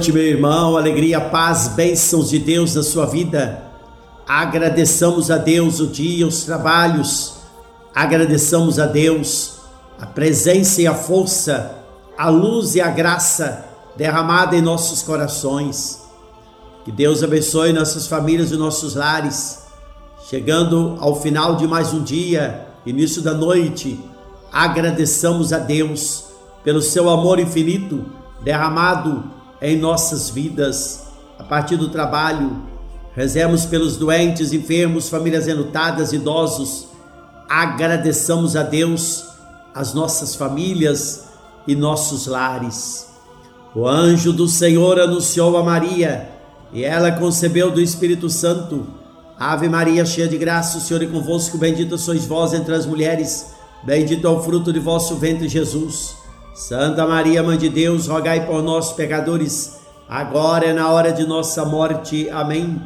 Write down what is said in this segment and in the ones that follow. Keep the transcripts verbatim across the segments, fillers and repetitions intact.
Meu irmão, alegria, paz, bênçãos de Deus na sua vida. Agradeçamos a Deus o dia, os trabalhos. Agradeçamos a Deus a presença e a força, a luz e a graça derramada em nossos corações. Que Deus abençoe nossas famílias e nossos lares. Chegando ao final de mais um dia, início da noite, agradeçamos a Deus pelo seu amor infinito derramado em nossas vidas. A partir do trabalho, rezemos pelos doentes, enfermos, famílias enlutadas, idosos. Agradeçamos a Deus as nossas famílias e nossos lares. O anjo do Senhor anunciou a Maria, e ela concebeu do Espírito Santo. Ave Maria, cheia de graça, o Senhor é convosco, bendita sois vós entre as mulheres, bendito é o fruto de vosso ventre, Jesus. Santa Maria, Mãe de Deus, rogai por nós, pecadores, agora é na hora de nossa morte. Amém.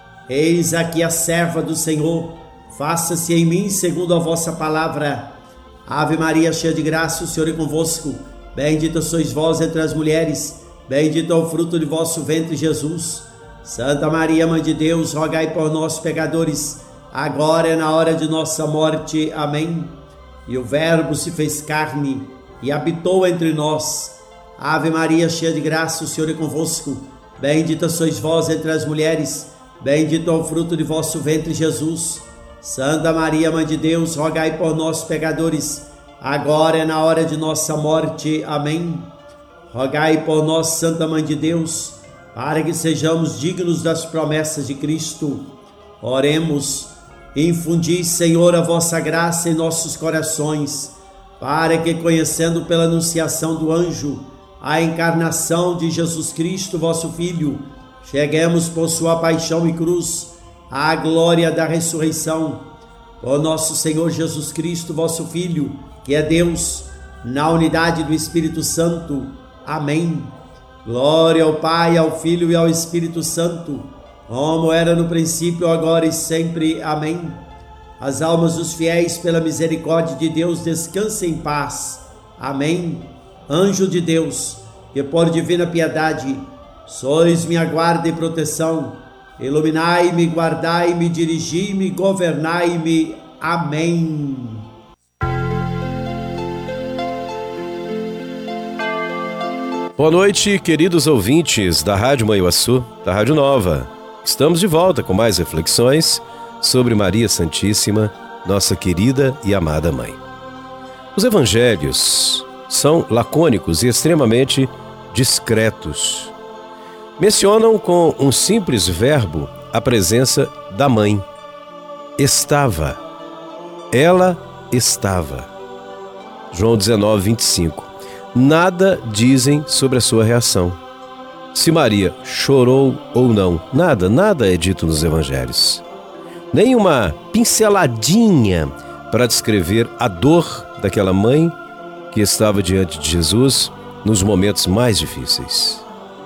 Eis aqui a serva do Senhor, faça-se em mim segundo a vossa palavra. Ave Maria, cheia de graça, o Senhor é convosco, bendita sois vós entre as mulheres, bendito é o fruto de vosso ventre, Jesus. Santa Maria, Mãe de Deus, rogai por nós, pecadores, agora é na hora de nossa morte. Amém. E o Verbo se fez carne e habitou entre nós. Ave Maria, cheia de graça, o Senhor é convosco, bendita sois vós entre as mulheres, bendito é o fruto de vosso ventre, Jesus. Santa Maria, Mãe de Deus, rogai por nós, pecadores, agora é na hora de nossa morte. Amém. Rogai por nós, Santa Mãe de Deus, para que sejamos dignos das promessas de Cristo. Oremos. Infundi, Senhor, a vossa graça em nossos corações, para que, conhecendo pela anunciação do anjo a encarnação de Jesus Cristo, vosso Filho, cheguemos por sua paixão e cruz à glória da ressurreição. Por nosso Senhor Jesus Cristo, vosso Filho, que é Deus, na unidade do Espírito Santo. Amém. Glória ao Pai, ao Filho e ao Espírito Santo, como era no princípio, agora e sempre. Amém. As almas dos fiéis, pela misericórdia de Deus, descansem em paz. Amém. Anjo de Deus, que por divina piedade sois minha guarda e proteção, iluminai-me, guardai-me, dirigi-me, governai-me. Amém. Boa noite, queridos ouvintes da Rádio Manhuaçu, da Rádio Nova. Estamos de volta com mais reflexões sobre Maria Santíssima, nossa querida e amada Mãe. Os evangelhos são lacônicos e extremamente discretos. Mencionam com um simples verbo a presença da Mãe. Estava. Ela estava. João dezenove, vinte e cinco. Nada dizem sobre a sua reação. Se Maria chorou ou não, nada, nada é dito nos evangelhos. Nem uma pinceladinha para descrever a dor daquela mãe que estava diante de Jesus nos momentos mais difíceis.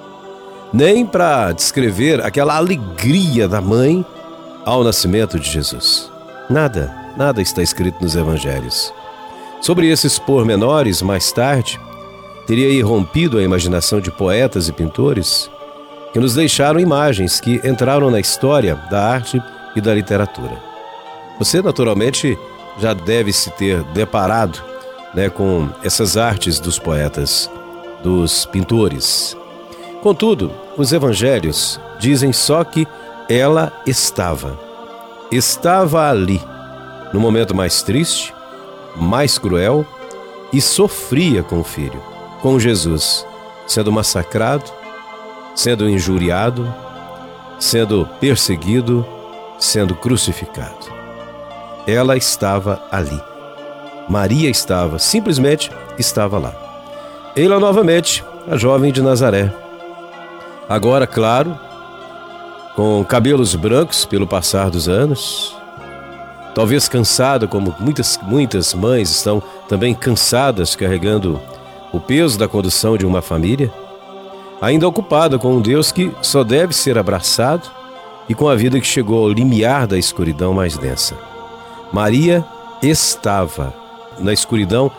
Nem para descrever aquela alegria da mãe ao nascimento de Jesus. Nada, nada está escrito nos evangelhos. Sobre esses pormenores, mais tarde, teria irrompido a imaginação de poetas e pintores que nos deixaram imagens que entraram na história da arte e da literatura. Você, naturalmente, já deve se ter deparado, né, com essas artes dos poetas, dos pintores. Contudo, os evangelhos dizem só que ela estava. Estava ali, no momento mais triste, mais cruel, e sofria com o filho, com Jesus, sendo massacrado, sendo injuriado, sendo perseguido, sendo crucificado. Ela estava ali. Maria estava, simplesmente estava lá. Ela novamente, a jovem de Nazaré. Agora, claro, com cabelos brancos pelo passar dos anos, talvez cansada, como muitas, muitas mães estão também cansadas carregando o peso da condução de uma família, ainda ocupada com um Deus que só deve ser abraçado e com a vida que chegou ao limiar da escuridão mais densa. Maria estava na escuridão